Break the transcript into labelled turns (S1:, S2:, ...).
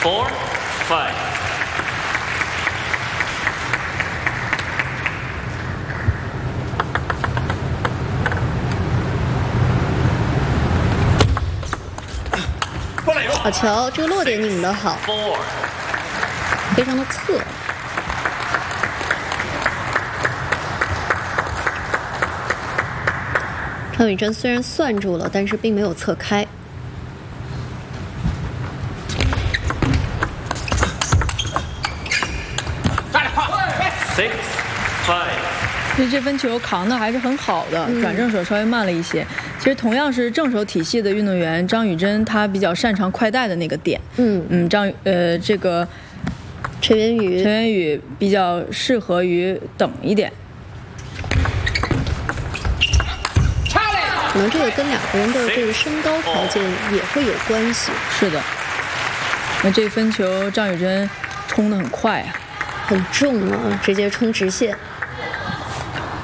S1: 4, 5.
S2: 好球，这个落点拧得好，非常的侧。张雨臻虽然算住了，但是并没有侧开。
S1: 6, 5.
S3: 所以这分球扛的还是很好的，转正手稍微慢了一些。其实同样是正手体系的运动员，张雨臻她比较擅长快带的那个点。这个
S2: 陈圆宇
S3: 比较适合于等一点。
S2: 可能这个跟两个人的这个身高条件也会有关系。
S3: 是的。那这分球张雨臻冲得很快啊，
S2: 很重啊，直接冲直线。